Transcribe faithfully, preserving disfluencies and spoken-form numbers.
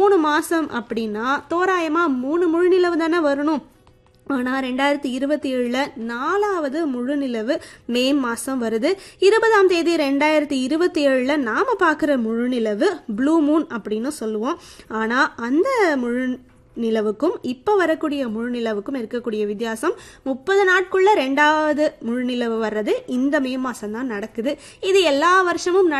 மூணு மாசம் அப்படின்னா தோராயமா மூணு முழு நிலவு தானே வரணும். ஆனால் ரெண்டாயிரத்தி இருபத்தி ஏழுல நாலாவது முழு நிலவு மே மாதம் வருது. இருபதாம் தேதி ரெண்டாயிரத்தி இருபத்தி ஏழுல நாம் பார்க்குற முழு நிலவு ப்ளூ மூன் அப்படின்னு சொல்லுவோம். ஆனால் அந்த முழு நிலவுக்கும் இப்போ வரக்கூடிய முழு நிலவுக்கும் இருக்கக்கூடிய வித்தியாசம் முப்பது நாட்குள்ள ரெண்டாவது முழு நிலவு வர்றது இந்த மே மாதம் தான் நடக்குது. இது எல்லா வருஷமும்